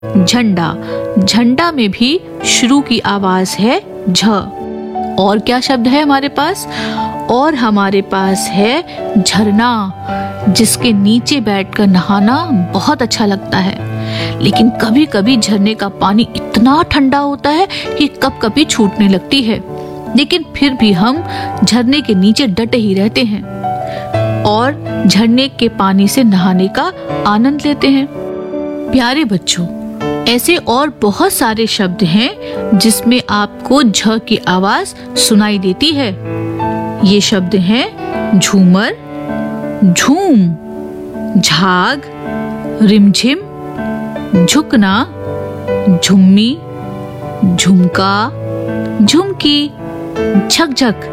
झंडा, झंडा में भी शुरू की आवाज है झ। और क्या शब्द है हमारे पास? और हमारे पास है झरना, जिसके नीचे बैठकर नहाना बहुत अच्छा लगता है। लेकिन कभी कभी झरने का पानी इतना ठंडा होता है कि कभी छूटने लगती है, लेकिन फिर भी हम झरने के नीचे डटे ही रहते हैं और झरने के पानी से नहाने का आनंद लेते हैं। प्यारे बच्चों, ऐसे और बहुत सारे शब्द हैं जिसमें आपको झ की आवाज सुनाई देती है। ये शब्द हैं झूमर, झूम, झाग, रिमझिम, झुकना, झुम्मी, झुमका, झुमकी, झकझक,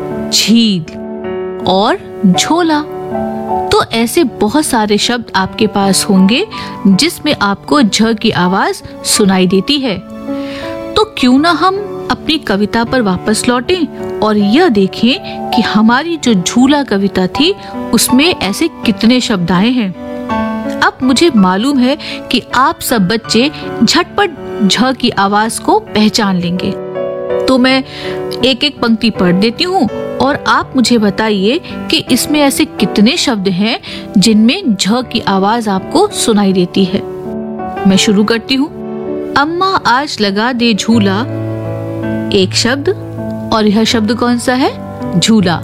झील और झोला। तो ऐसे बहुत सारे शब्द आपके पास होंगे जिसमें आपको झ की आवाज सुनाई देती है। तो क्यों ना हम अपनी कविता पर वापस लौटें और यह देखें कि हमारी जो झूला कविता थी उसमें ऐसे कितने शब्द आए हैं। अब मुझे मालूम है कि आप सब बच्चे झटपट झ की आवाज को पहचान लेंगे। तो मैं एक एक पंक्ति पढ़ देती हूँ और आप मुझे बताइए कि इसमें ऐसे कितने शब्द हैं जिनमें झ की आवाज आपको सुनाई देती है। मैं शुरू करती हूँ। अम्मा आज लगा दे झूला, एक शब्द, और यह शब्द कौन सा है? झूला।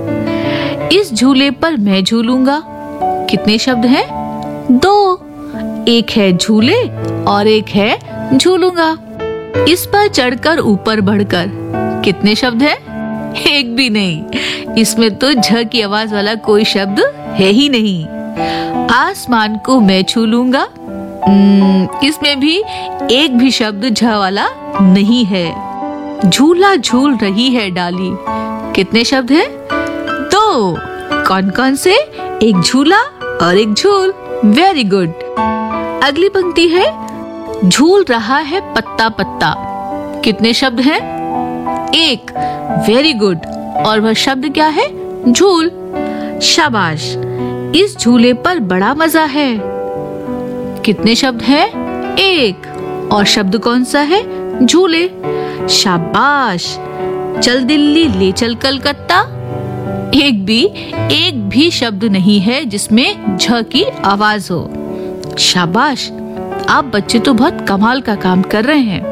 इस झूले पर मैं झूलूंगा, कितने शब्द हैं? दो, एक है झूले और एक है झूलूंगा। इस पर चढ़कर ऊपर बढ़कर, कितने शब्द हैं? एक भी नहीं। इसमें तो झ की आवाज वाला कोई शब्द है ही नहीं। आसमान को मैं छू लूंगा, इसमें भी एक भी शब्द झ वाला नहीं है। झूला झूल रही है डाली, कितने शब्द हैं? दो। कौन कौन से? एक झूला और एक झूल। Very good. अगली पंक्ति है झूल रहा है पत्ता पत्ता, कितने शब्द हैं? एक। Very good. और वह शब्द क्या है? झूल। शाबाश। इस झूले पर बड़ा मजा है, कितने शब्द हैं? एक। और शब्द कौन सा है? झूले। शाबाश। चल दिल्ली ले चल कलकत्ता, एक भी शब्द नहीं है जिसमें झ की आवाज हो। शाबाश, आप बच्चे तो बहुत कमाल का काम कर रहे हैं।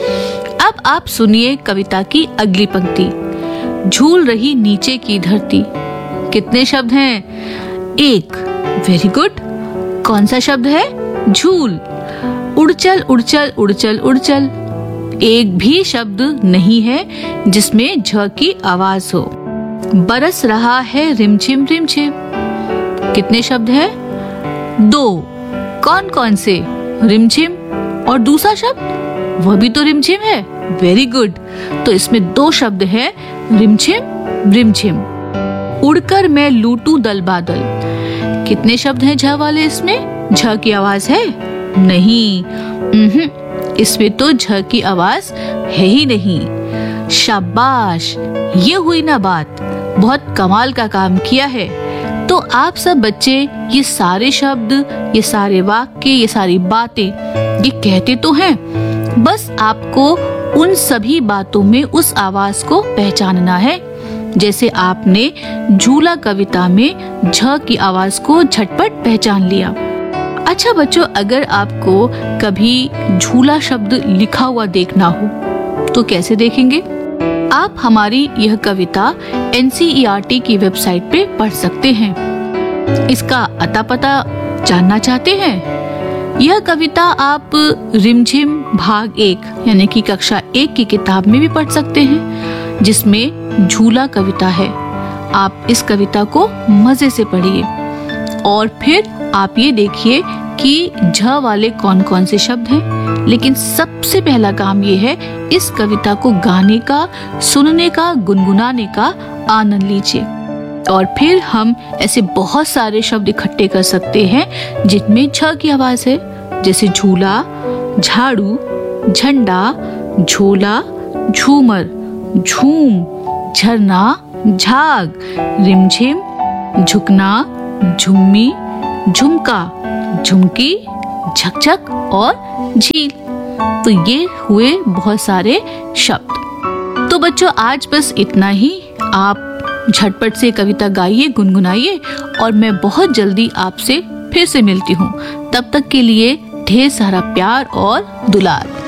अब आप सुनिए कविता की अगली पंक्ति। झूल रही नीचे की धरती, कितने शब्द हैं? एक। Very good. कौन सा शब्द है? झूल। उड़चल उड़चल उड़चल उड़चल, एक भी शब्द नहीं है जिसमें झ की आवाज हो। बरस रहा है रिमझिम रिमझिम, कितने शब्द हैं? दो। कौन कौन से? रिमझिम और दूसरा शब्द, वह भी तो रिमझिम है। Very good. तो इसमें दो शब्द हैं, रिमझिम रिमझिम। उड़कर मैं लूटूं दल बादल, कितने शब्द हैं झ वाले? इसमें झ की आवाज है? नहीं। इसमें तो झ की आवाज है ही नहीं। शाबाश, ये हुई ना बात, बहुत कमाल का काम किया है। तो आप सब बच्चे ये सारे शब्द, ये सारे वाक्य, ये सारी बातें ये कहते तो हैं, बस आपको उन सभी बातों में उस आवाज को पहचानना है। जैसे आपने झूला कविता में झ की आवाज को झटपट पहचान लिया। अच्छा बच्चों, अगर आपको कभी झूला शब्द लिखा हुआ देखना हो तो कैसे देखेंगे? आप हमारी यह कविता NCERT की वेबसाइट पे पढ़ सकते हैं। इसका अता पता जानना चाहते हैं? यह कविता आप रिमझिम भाग 1 यानी कि कक्षा 1 की किताब में भी पढ़ सकते हैं, जिसमें झूला कविता है। आप इस कविता को मजे से पढ़िए और फिर आप ये देखिए कि झ वाले कौन कौन से शब्द हैं। लेकिन सबसे पहला काम ये है, इस कविता को गाने का, सुनने का, गुनगुनाने का आनंद लीजिए। और फिर हम ऐसे बहुत सारे शब्द इकट्ठे कर सकते हैं जिनमें झ की आवाज है, जैसे झूला, झाड़ू, झंडा, झोला, झूमर, झूम, झरना, झाग, रिमझिम, झुकना, झुम्मी, झुमका, झुमकी, झकझक और झील। तो ये हुए बहुत सारे शब्द। तो बच्चों आज बस इतना ही। आप झटपट से कविता गाइए, गुनगुनाइए और मैं बहुत जल्दी आपसे फिर से मिलती हूँ। तब तक के लिए ढेर सारा प्यार और दुलार।